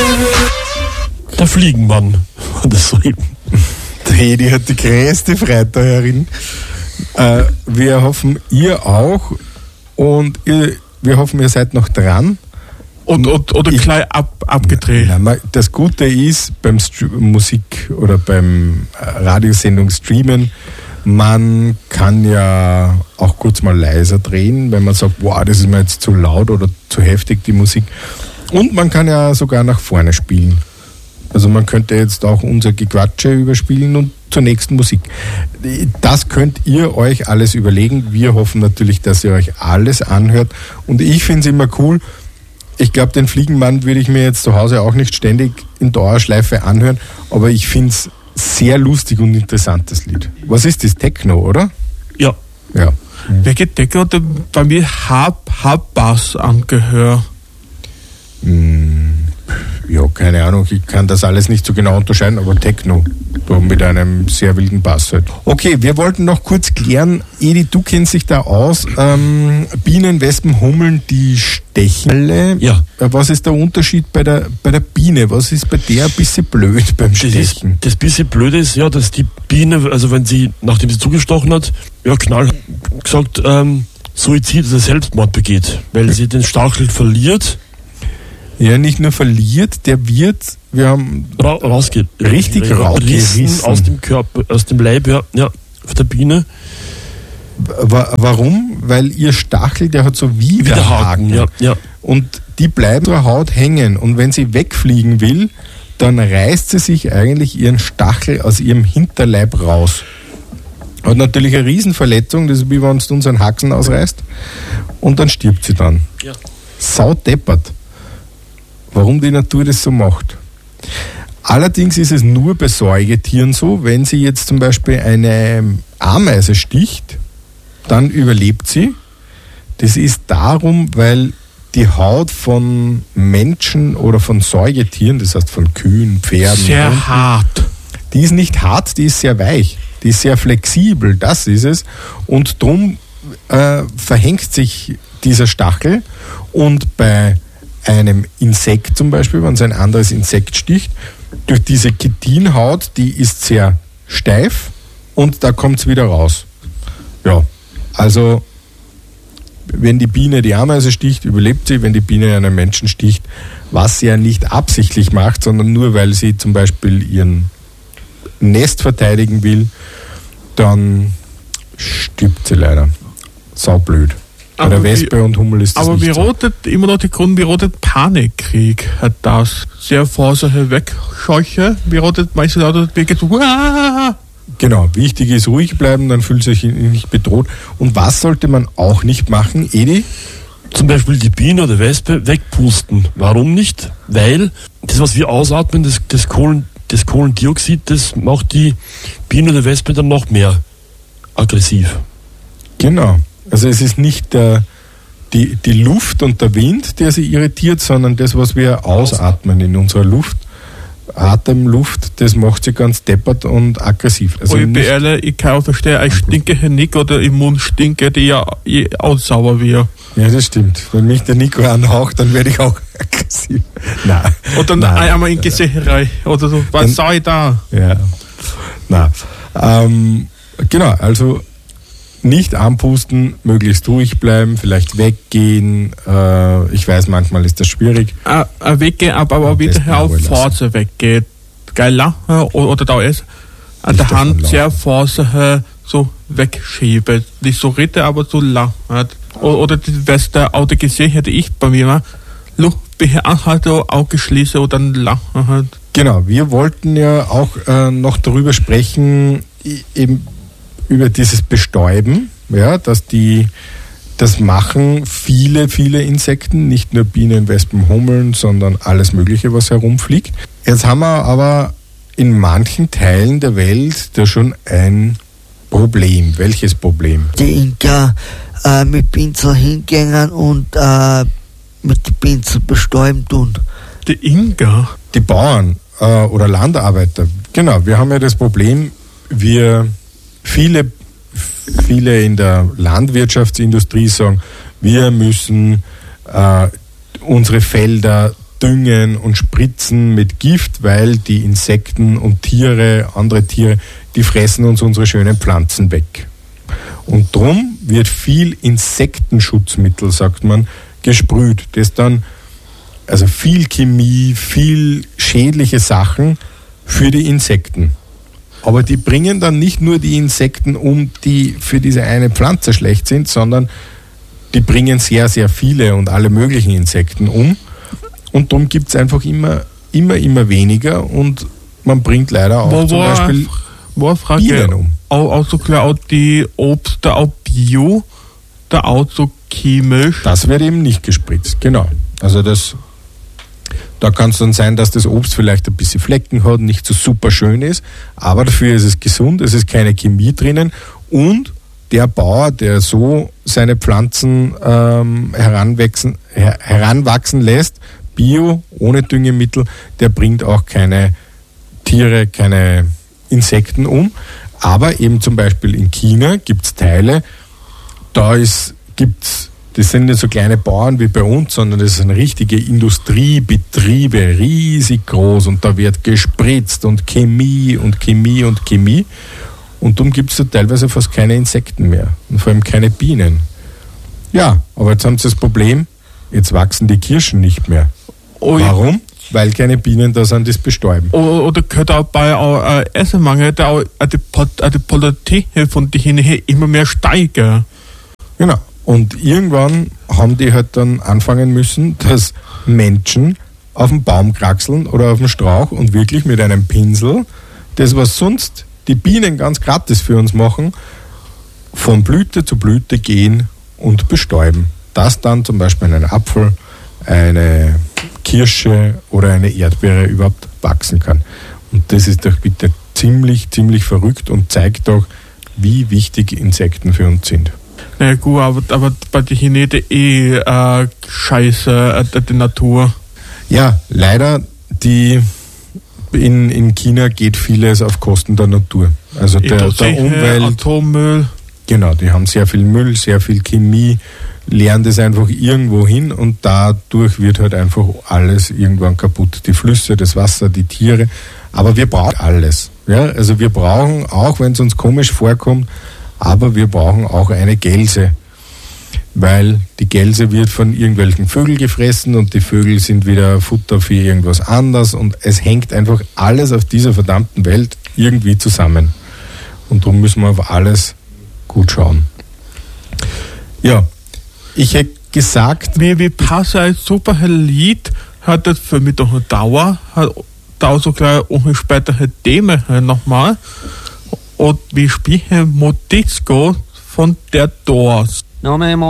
Der Fliegenmann. Das so eben. Der Edi hat die größte Freude da herin. Wir hoffen, ihr auch. Und wir hoffen, ihr seid noch dran. Oder gleich abgedreht. Nein, das Gute ist beim Musik oder beim Radiosendung streamen, man kann ja auch kurz mal leiser drehen, wenn man sagt, wow, das ist mir jetzt zu laut oder zu heftig, die Musik. Und man kann ja sogar nach vorne spielen. Also man könnte jetzt auch unser Gequatsche überspielen und zur nächsten Musik. Das könnt ihr euch alles überlegen. Wir hoffen natürlich, dass ihr euch alles anhört. Und ich finde es immer cool. Ich glaube, den Fliegenmann würde ich mir jetzt zu Hause auch nicht ständig in Dauerschleife anhören, aber ich finde es sehr lustig und interessantes Lied. Was ist das? Techno, oder? Ja. Welche Techno hat bei mir Bass angehört? Ja, keine Ahnung, ich kann das alles nicht so genau unterscheiden, aber Techno, so mit einem sehr wilden Bass halt. Okay, wir wollten noch kurz klären, Edi, du kennst dich da aus, Bienen, Wespen, Hummeln, die stechen. Ja. Was ist der Unterschied bei der Biene? Was ist bei der ein bisschen blöd beim Stechen? Das bisschen Blöde ist ja, dass die Biene, also wenn sie, nachdem sie zugestochen hat, ja knall gesagt, Suizid, also Selbstmord begeht, weil sie den Stachel verliert. Ja, nicht nur verliert, der wird, wir haben richtig rausgerissen aus dem Körper, aus dem Leib, ja, auf der Biene. Warum? Weil ihr Stachel, der hat so Widerhaken. Ja. Und die bleiben zur Haut hängen. Und wenn sie wegfliegen will, dann reißt sie sich eigentlich ihren Stachel aus ihrem Hinterleib raus. Hat natürlich eine Riesenverletzung, das ist wie wenn du unseren Haxen ausreißt. Und dann stirbt sie dann. Ja. Sau deppert. Warum die Natur das so macht. Allerdings ist es nur bei Säugetieren so, wenn sie jetzt zum Beispiel eine Ameise sticht, dann überlebt sie. Das ist darum, weil die Haut von Menschen oder von Säugetieren, das heißt von Kühen, Pferden, sehr hart. Die ist nicht hart, die ist sehr weich, die ist sehr flexibel, das ist es. Und drum verhängt sich dieser Stachel und bei einem Insekt zum Beispiel, wenn es ein anderes Insekt sticht, durch diese Chitinhaut, die ist sehr steif und da kommt es wieder raus. Ja, also wenn die Biene die Ameise sticht, überlebt sie. Wenn die Biene einen Menschen sticht, was sie ja nicht absichtlich macht, sondern nur weil sie zum Beispiel ihren Nest verteidigen will, dann stirbt sie leider. Saublöd. Bei der Wespe und Hummel ist das aber nicht so. Aber immer noch die Grund, wie rotet Panikkrieg hat das. Sehr vorsichtig wegscheuche, wie rotet meistens auch wirklich so. Genau, wichtig ist ruhig bleiben, dann fühlt sich nicht bedroht. Und was sollte man auch nicht machen, Edi? Zum Beispiel die Biene oder Wespe wegpusten. Warum nicht? Weil das, was wir ausatmen, das Kohlendioxid, das macht die Biene oder Wespe dann noch mehr aggressiv. Genau. Also es ist nicht die Luft und der Wind, der sie irritiert, sondern das, was wir ausatmen in unserer Luft. Atemluft, das macht sie ganz deppert und aggressiv. Also ich kann auch verstehen, ein stinke Nick oder im Mund stinke, die ja auch sauber wird. Ja, das stimmt. Wenn mich der Nico anhaucht, dann werde ich auch aggressiv. Nein. Und dann einmal in Gesicht rein. Oder so, was soll ich da? Ja. Genau, also nicht anpusten, möglichst ruhig bleiben, vielleicht weggehen. Ich weiß, manchmal ist das schwierig. Weggehen, aber wieder auf Forze weggehen. Geil lachen oder da ist an der Hand sehr vorsichtig so wegschieben. Nicht so ritten, aber so lachen. Oder die Weste, auch die Gesicht hätte ich bei mir mal. Luftbeher anhalten, Auge schließen und dann lachen halt. Genau, wir wollten ja auch noch darüber sprechen, eben über dieses Bestäuben, ja, dass das machen viele Insekten, nicht nur Bienen, Wespen, Hummeln, sondern alles Mögliche, was herumfliegt. Jetzt haben wir aber in manchen Teilen der Welt da schon ein Problem. Welches Problem? Die Inka mit Pinsel hingängen und mit den Pinsel bestäuben tun. Die Inka? Die Bauern oder Landarbeiter. Genau, wir haben ja das Problem, viele in der Landwirtschaftsindustrie sagen, wir müssen unsere Felder düngen und spritzen mit Gift, weil die Insekten und andere Tiere, die fressen uns unsere schönen Pflanzen weg. Und drum wird viel Insektenschutzmittel, sagt man, gesprüht. Das dann, also viel Chemie, viel schädliche Sachen für die Insekten. Aber die bringen dann nicht nur die Insekten um, die für diese eine Pflanze schlecht sind, sondern die bringen sehr, sehr viele und alle möglichen Insekten um. Und darum gibt es einfach immer weniger und man bringt leider auch zum Beispiel Bienen um. Auch so klar, auch die Obst, da auch Bio, da auch so chemisch. Das wird eben nicht gespritzt, genau. Also da kann es dann sein, dass das Obst vielleicht ein bisschen Flecken hat, nicht so super schön ist, aber dafür ist es gesund, es ist keine Chemie drinnen und der Bauer, der so seine Pflanzen heranwachsen lässt, Bio, ohne Düngemittel, der bringt auch keine Tiere, keine Insekten um. Aber eben zum Beispiel in China gibt es Teile, das sind nicht so kleine Bauern wie bei uns, sondern das sind richtige Industriebetriebe, riesig groß und da wird gespritzt und Chemie und Chemie und Chemie. Und darum gibt es da teilweise fast keine Insekten mehr und vor allem keine Bienen. Ja, aber jetzt haben sie das Problem, jetzt wachsen die Kirschen nicht mehr. Warum? Weil keine Bienen da sind, das bestäuben. Oder könnte auch bei Essenmangel die Qualität von den her immer mehr steigen. Genau. Und irgendwann haben die halt dann anfangen müssen, dass Menschen auf den Baum kraxeln oder auf den Strauch und wirklich mit einem Pinsel, das was sonst die Bienen ganz gratis für uns machen, von Blüte zu Blüte gehen und bestäuben. Dass dann zum Beispiel ein Apfel, eine Kirsche oder eine Erdbeere überhaupt wachsen kann. Und das ist doch bitte ziemlich verrückt und zeigt doch, wie wichtig Insekten für uns sind. Na gut, aber bei der Chinesen scheiße, die Natur. Ja, leider, in China geht vieles auf Kosten der Natur. Also der Umwelt. Atommüll. Genau, die haben sehr viel Müll, sehr viel Chemie, leeren das einfach irgendwo hin und dadurch wird halt einfach alles irgendwann kaputt. Die Flüsse, das Wasser, die Tiere. Aber wir brauchen alles. Ja? Also wir brauchen, auch wenn es uns komisch vorkommt, aber wir brauchen auch eine Gelse. Weil die Gelse wird von irgendwelchen Vögeln gefressen und die Vögel sind wieder Futter für irgendwas anderes und es hängt einfach alles auf dieser verdammten Welt irgendwie zusammen. Und darum müssen wir auf alles gut schauen. Ja, ich hätte gesagt... Wie passt ein super Lied, hat das für mich doch eine Dauer, hat da so gleich auch eine spätere Thema nochmal. Und wir spielen Modisco von der Doors.